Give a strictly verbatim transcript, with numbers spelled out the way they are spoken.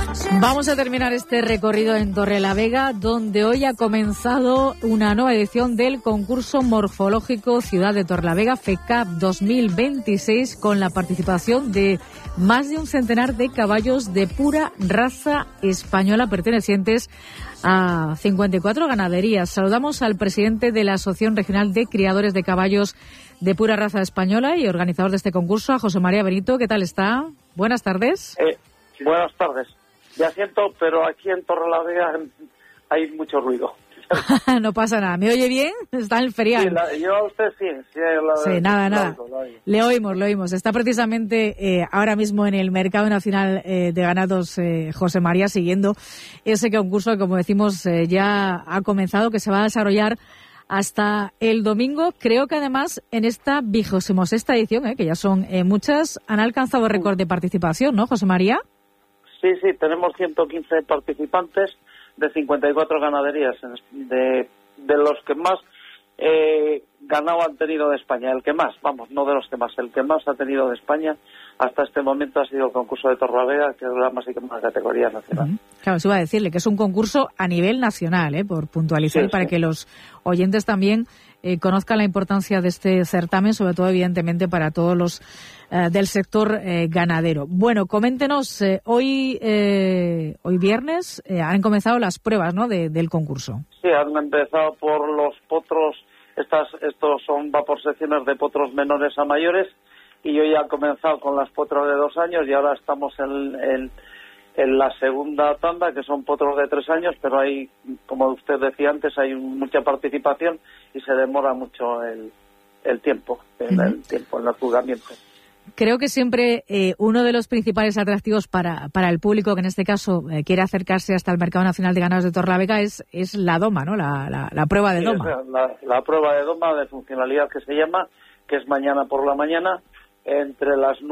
Vamos a terminar este recorrido en Torrelavega, donde hoy ha comenzado una nueva edición del concurso morfológico Ciudad de Torrelavega FECAP dos mil veintiséis, con la participación de más de un centenar de caballos de pura raza española pertenecientes a cincuenta y cuatro ganaderías. Saludamos al presidente de la Asociación Regional de Criadores de Caballos de pura raza española y organizador de este concurso, a José María Benito. ¿Qué tal está? Buenas tardes. Eh, buenas tardes. Ya siento, pero aquí en Torrelavega hay mucho ruido. No pasa nada. ¿Me oye bien? Está en el ferial. Sí, la, yo a usted sí. Sí, la, sí nada, la, nada. La, la, la, le oímos, le oímos. Está precisamente eh, ahora mismo en el Mercado Nacional eh, de Ganados eh, José María, siguiendo ese concurso que, como decimos, eh, ya ha comenzado, que se va a desarrollar hasta el domingo. Creo que además en esta vigésima sexta edición, eh, que ya son eh, muchas, han alcanzado récord de participación, ¿no, José María? Sí, sí, tenemos ciento quince participantes de cincuenta y cuatro ganaderías, de, de los que más eh, ganado han tenido de España. El que más, vamos, no de los que más, el que más ha tenido de España hasta este momento ha sido el concurso de Torrelavega, que es la más y más categoría nacional. Uh-huh. Claro, eso iba a decirle, que es un concurso a nivel nacional, ¿eh? Por puntualizar, sí, para sí. que los oyentes también eh, conozcan la importancia de este certamen, sobre todo, evidentemente, para todos los eh, del sector eh, ganadero. Bueno, coméntenos, eh, hoy eh, hoy viernes eh, han comenzado las pruebas, ¿no?, de, del concurso. Sí, han empezado por los potros, estas estos son va por secciones de potros menores a mayores, y hoy ha comenzado con las potras de dos años y ahora estamos en, en, en la segunda tanda, que son potros de tres años, pero hay, como usted decía antes, hay mucha participación y se demora mucho el, el tiempo, el, uh-huh. el tiempo en el juzgamiento. Creo que siempre eh, uno de los principales atractivos para, para el público que en este caso eh, quiere acercarse hasta el Mercado Nacional de Ganados de Torrelavega es, es la doma, ¿no? La, la, la prueba de sí, doma. La, la prueba de doma de funcionalidad que se llama, que es mañana por la mañana, entre las